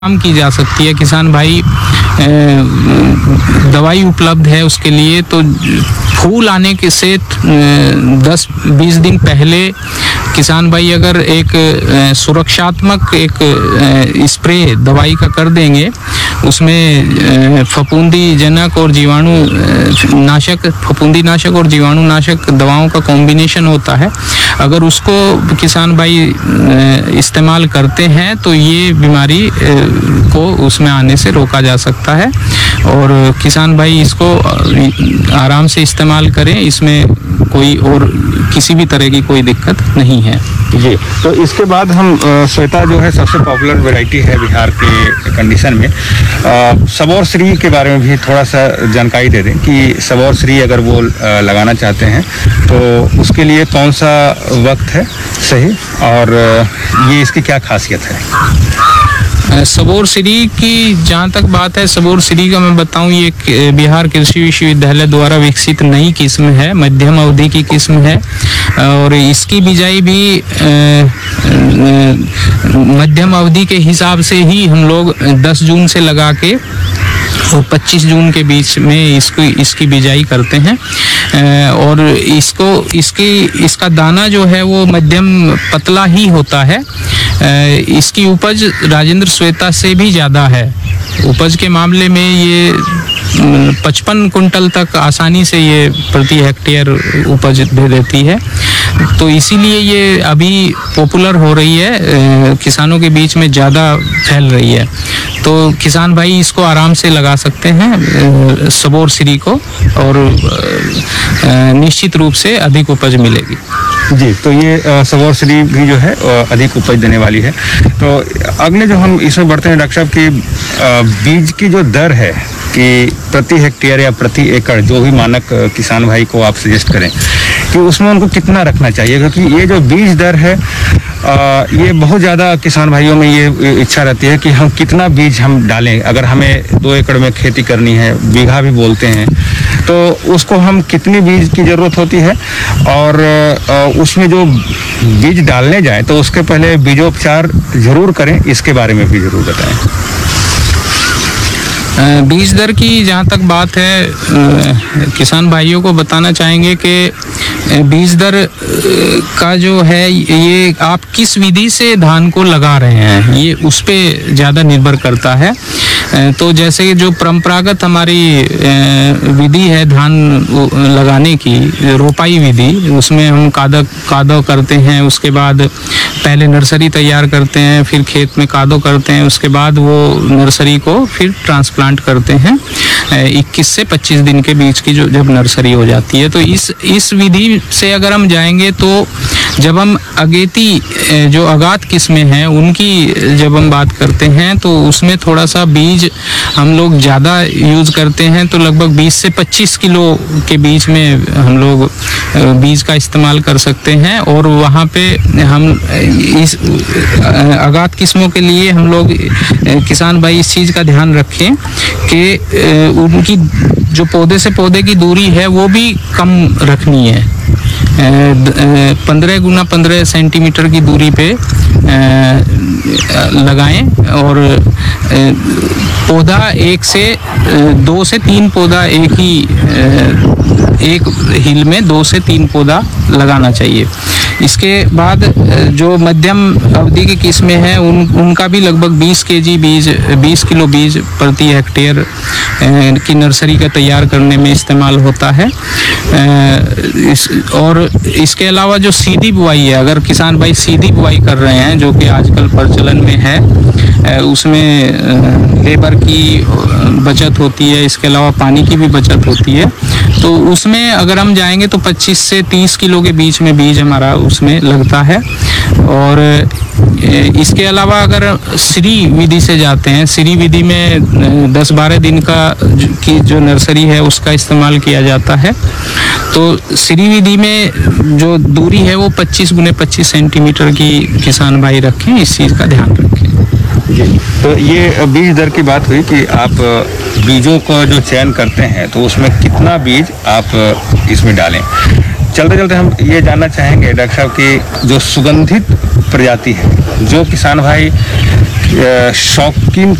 काम की जा सकती है। किसान भाई दवाई उपलब्ध है उसके लिए, तो फूल आने के से 10-20 दिन पहले किसान भाई अगर एक सुरक्षात्मक एक स्प्रे दवाई का कर देंगे, उसमें फफूंदी जनक और जीवाणु नाशक, फफूंदी नाशक और जीवाणु नाशक दवाओं का कॉम्बिनेशन होता है, अगर उसको किसान भाई इस्तेमाल करते हैं तो ये बीमारी को उसमें आने से रोका जा सकता है। और किसान भाई इसको आराम से इस्तेमाल करें, इसमें कोई और किसी भी तरह की कोई दिक्कत नहीं है जी। तो इसके बाद हम श्वेता जो है सबसे पॉपुलर वैरायटी है बिहार के कंडीशन में, सबौर श्री के बारे में भी थोड़ा सा जानकारी दे दें कि सबौर श्री अगर वो लगाना चाहते हैं तो उसके लिए कौन सा वक्त है सही, और ये इसकी क्या खासियत है। सबौर श्री की जहाँ तक बात है, सबौर श्री का मैं बताऊँ, ये बिहार कृषि विश्वविद्यालय द्वारा विकसित नई किस्म है, मध्यम अवधि की किस्म है, और इसकी बिजाई भी मध्यम अवधि के हिसाब से ही हम लोग 10 जून से लगा के और 25 जून के बीच में इसकी बिजाई करते हैं। और इसका दाना जो है वो मध्यम पतला ही होता है। इसकी उपज राजेंद्र श्वेता से भी ज़्यादा है। उपज के मामले में ये 55 कुंटल तक आसानी से ये प्रति हेक्टेयर उपज दे देती है, तो इसीलिए ये अभी पॉपुलर हो रही है, किसानों के बीच में ज़्यादा फैल रही है। तो किसान भाई इसको आराम से लगा सकते हैं सबौर श्री को, और निश्चित रूप से अधिक उपज मिलेगी जी। तो ये सबौर श्री भी जो है अधिक उपज देने वाली है। तो अगले जो हम इसमें बढ़ते हैं डॉक्टर साहब की बीज की जो दर है कि प्रति हेक्टेयर या प्रति एकड़ जो भी मानक किसान भाई को आप सजेस्ट करें कि उसमें उनको कितना रखना चाहिए, क्योंकि ये जो बीज दर है ये बहुत ज़्यादा किसान भाइयों में ये इच्छा रहती है कि हम कितना बीज हम डालें। अगर हमें 2 एकड़ में खेती करनी है, बीघा भी बोलते हैं, तो उसको हम कितनी बीज की ज़रूरत होती है, और उसमें जो बीज डालने जाएं तो उसके पहले बीजोपचार ज़रूर करें, इसके बारे में भी ज़रूर बताएं। बीज दर की जहाँ तक बात है, किसान भाइयों को बताना चाहेंगे कि बीज दर का जो है ये आप किस विधि से धान को लगा रहे हैं, ये उस पे ज़्यादा निर्भर करता है। तो जैसे जो परंपरागत हमारी विधि है धान लगाने की, रोपाई विधि, उसमें हम कादो करते हैं, उसके बाद पहले नर्सरी तैयार करते हैं, फिर खेत में कादो करते हैं, उसके बाद वो नर्सरी को फिर ट्रांसप्लांट करते हैं 21 से 25 दिन के बीच की जो जब नर्सरी हो जाती है। तो इस विधि से अगर हम जाएंगे तो जब हम अगेती जो अगात किस्में हैं उनकी जब हम बात करते हैं तो उसमें थोड़ा सा बीज हम लोग ज़्यादा यूज़ करते हैं, तो लगभग 20 से 25 किलो के बीच में हम लोग बीज का इस्तेमाल कर सकते हैं। और वहाँ पे हम इस अगात किस्मों के लिए हम लोग किसान भाई इस चीज़ का ध्यान रखें कि उनकी जो पौधे से पौधे की दूरी है वो भी कम रखनी है। 15 गुना 15 सेंटीमीटर की दूरी पे लगाएं, और पौधा 2 से 3 पौधा एक हिल में 2 से 3 पौधा लगाना चाहिए। इसके बाद जो मध्यम अवधि की किस्में हैं उनका भी लगभग 20 किलो बीज प्रति हेक्टेयर की नर्सरी का तैयार करने में इस्तेमाल होता है। और इसके अलावा जो सीधी बुआई है, अगर किसान भाई सीधी बुआई कर रहे हैं जो कि आजकल प्रचलन में है, उसमें लेबर की बचत होती है, इसके अलावा पानी की भी बचत होती है, तो उसमें अगर हम जाएंगे तो 25 से 30 किलो के बीच में बीज हमारा उसमें लगता है। और इसके अलावा अगर श्री विधि से जाते हैं, श्री विधि में 10-12 दिन की जो नर्सरी है उसका इस्तेमाल किया जाता है। तो श्री विधि में जो दूरी है वो 25 गुने 25 सेंटीमीटर की किसान भाई रखें, इस चीज़ का ध्यान रखें जी। तो ये बीज दर की बात हुई कि आप बीजों का जो चयन करते हैं तो उसमें कितना बीज आप इसमें डालें। चलते चलते हम ये जानना चाहेंगे डॉक्टर साहब कि जो सुगंधित प्रजाति है, जो किसान भाई शौकीन